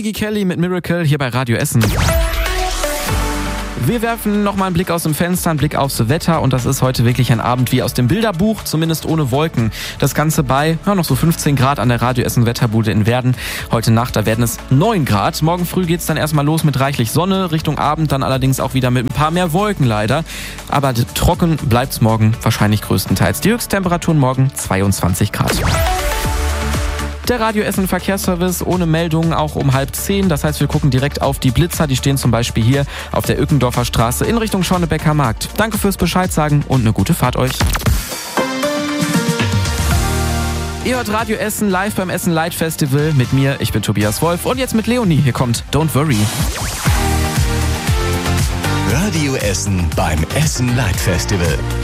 Iggy Kelly mit Miracle hier bei Radio Essen. Wir werfen nochmal einen Blick aus dem Fenster, einen Blick aufs Wetter und das ist heute wirklich ein Abend wie aus dem Bilderbuch, zumindest ohne Wolken. Das Ganze bei noch so 15 Grad an der Radio Essen Wetterbude in Werden. Heute Nacht, da werden es 9 Grad. Morgen früh geht's dann erstmal los mit reichlich Sonne, Richtung Abend dann allerdings auch wieder mit ein paar mehr Wolken leider. Aber trocken bleibt's morgen wahrscheinlich größtenteils. Die Höchsttemperaturen morgen 22 Grad. Der Radio Essen Verkehrsservice ohne Meldungen auch um 9:30. Das heißt, wir gucken direkt auf die Blitzer. Die stehen zum Beispiel hier auf der Ückendorfer Straße in Richtung Schornebecker Markt. Danke fürs Bescheid sagen und eine gute Fahrt euch. Ihr hört Radio Essen live beim Essen Light Festival mit mir. Ich bin Tobias Wolf und jetzt mit Leonie. Hier kommt Don't Worry. Radio Essen beim Essen Light Festival.